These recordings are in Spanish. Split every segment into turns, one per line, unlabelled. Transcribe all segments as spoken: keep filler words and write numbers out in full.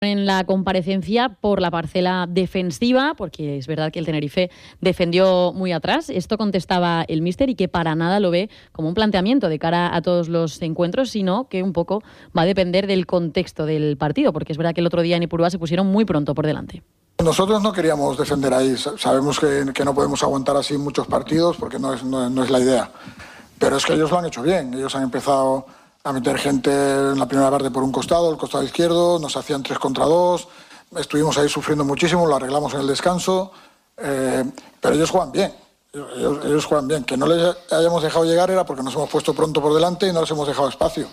En la comparecencia por la parcela defensiva, porque es verdad que el Tenerife defendió muy atrás. Esto contestaba el míster y que para nada lo ve como un planteamiento de cara a todos los encuentros, sino que un poco va a depender del contexto del partido, porque es verdad que el otro día en Ipurúa se pusieron muy pronto por delante.
Nosotros no queríamos defender ahí, sabemos que, que no podemos aguantar así muchos partidos porque no es, no, no es la idea, pero es que ellos lo han hecho bien, ellos han empezado a meter gente en la primera parte por un costado, el costado izquierdo, nos hacían tres contra dos, estuvimos ahí sufriendo muchísimo, lo arreglamos en el descanso, eh, pero ellos juegan bien, ellos, ellos juegan bien. Que no les hayamos dejado llegar era porque nos hemos puesto pronto por delante y no les hemos dejado espacio.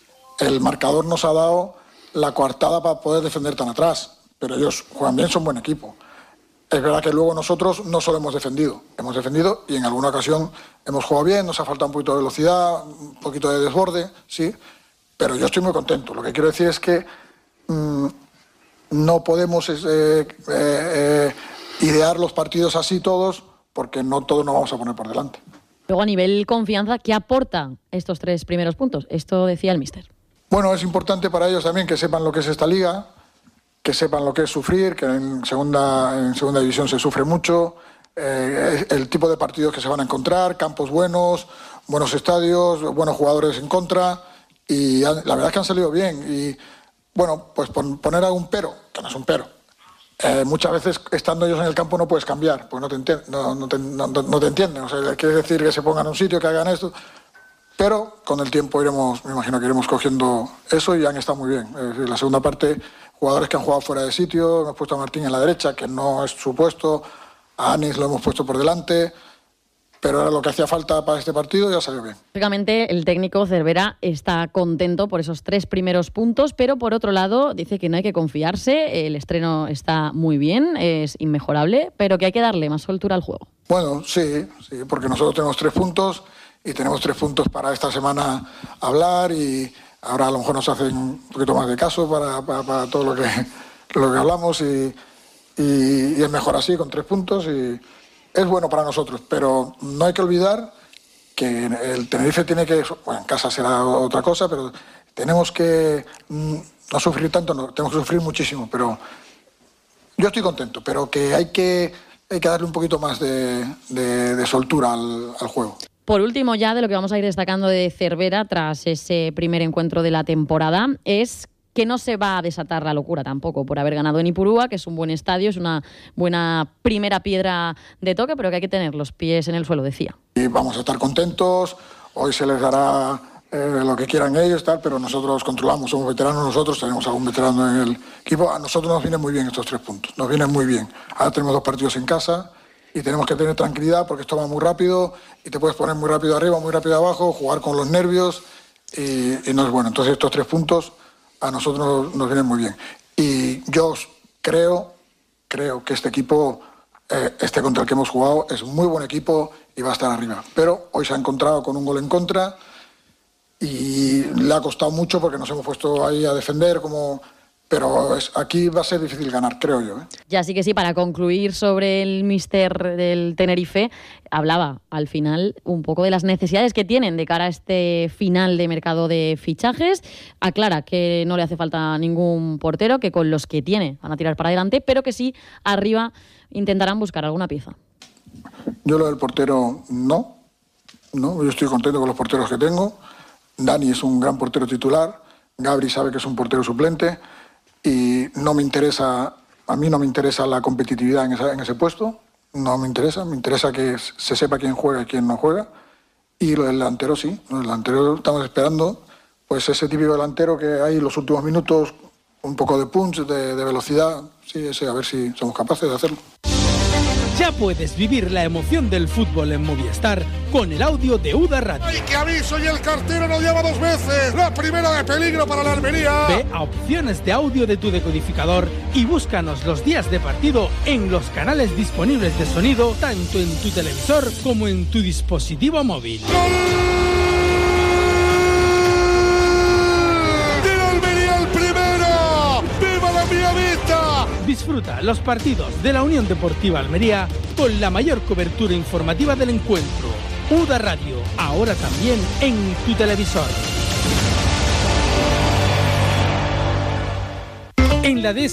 El marcador nos ha dado la coartada para poder defender tan atrás, pero ellos juegan bien, son buen equipo. Es verdad que luego nosotros no solo hemos defendido, hemos defendido y en alguna ocasión hemos jugado bien, nos ha faltado un poquito de velocidad, un poquito de desborde, sí, pero yo estoy muy contento. Lo que quiero decir es que mmm, no podemos eh, eh, eh, idear los partidos así todos, porque no todos nos vamos a poner por delante.
Luego, a nivel confianza, ¿qué aportan estos tres primeros puntos? Esto decía el míster.
Bueno, es importante para ellos también que sepan lo que es esta liga, que sepan lo que es sufrir, que en segunda, en segunda división se sufre mucho, eh, el tipo de partidos que se van a encontrar, campos buenos, buenos estadios, buenos jugadores en contra, y han, la verdad es que han salido bien. Y bueno, pues pon, poner algún pero, que no es un pero. Eh, muchas veces estando ellos en el campo no puedes cambiar, pues no te, enti- no, no te, no, no te entienden. O sea, quiere decir que se pongan en un sitio, que hagan esto. Pero con el tiempo iremos, me imagino que iremos cogiendo eso y han estado muy bien. Es decir, la segunda parte, jugadores que han jugado fuera de sitio, hemos puesto a Martín en la derecha, que no es su puesto, a Anis lo hemos puesto por delante, pero era lo que hacía falta para este partido y ya salió bien.
Lógicamente, el técnico Cervera está contento por esos tres primeros puntos, pero por otro lado dice que no hay que confiarse, el estreno está muy bien, es inmejorable, pero que hay que darle más soltura al juego.
Bueno, sí, sí, porque nosotros tenemos tres puntos y tenemos tres puntos para esta semana hablar y ahora a lo mejor nos hacen un poquito más de caso para, para, para todo lo que, lo que hablamos y, y, y es mejor así, con tres puntos y es bueno para nosotros, pero no hay que olvidar que el Tenerife tiene que, bueno, en casa será otra cosa, pero tenemos que no sufrir tanto, no, tenemos que sufrir muchísimo, pero yo estoy contento, pero que hay que, hay que darle un poquito más de, de, de soltura al, al juego.
Por último, ya de lo que vamos a ir destacando de Cervera tras ese primer encuentro de la temporada, es que no se va a desatar la locura tampoco por haber ganado en Ipurúa, que es un buen estadio, es una buena primera piedra de toque, pero que hay que tener los pies en el suelo, decía.
Y vamos a estar contentos, hoy se les dará eh, lo que quieran ellos, tal, pero nosotros controlamos, somos veteranos nosotros, tenemos algún veterano en el equipo, a nosotros nos vienen muy bien estos tres puntos, nos vienen muy bien. Ahora tenemos dos partidos en casa y tenemos que tener tranquilidad porque esto va muy rápido y te puedes poner muy rápido arriba, muy rápido abajo, jugar con los nervios y, y no es bueno. Entonces estos tres puntos a nosotros nos, nos vienen muy bien. Y yo creo, creo que este equipo, eh, este contra el que hemos jugado, es un muy buen equipo y va a estar arriba. Pero hoy se ha encontrado con un gol en contra y le ha costado mucho porque nos hemos puesto ahí a defender como... Pero es, aquí va a ser difícil ganar, creo yo. ¿eh?
Ya sí que sí, para concluir sobre el míster del Tenerife, hablaba al final un poco de las necesidades que tienen de cara a este final de mercado de fichajes. Aclara que no le hace falta ningún portero, que con los que tiene van a tirar para adelante, pero que sí, arriba intentarán buscar alguna pieza.
Yo lo del portero no, no, yo estoy contento con los porteros que tengo. Dani es un gran portero titular, Gabri sabe que es un portero suplente. Y no me interesa, a mí no me interesa la competitividad en, esa, en ese puesto, no me interesa, me interesa que se sepa quién juega y quién no juega. Y lo del delantero sí, lo del delantero estamos esperando, pues ese típico delantero que hay en los últimos minutos, un poco de punch, de, de velocidad, sí, ese, a ver si somos capaces de hacerlo.
Ya puedes vivir la emoción del fútbol en Movistar con el audio de U D A Radio.
¡Ay, qué aviso! Y el cartero nos llama dos veces. La primera de peligro para la Almería.
Ve a opciones de audio de tu decodificador y búscanos los días de partido en los canales disponibles de sonido, tanto en tu televisor como en tu dispositivo móvil.
¡Gol!
Disfruta los partidos de la Unión Deportiva Almería con la mayor cobertura informativa del encuentro. U D A Radio, ahora también en tu televisor. En la D S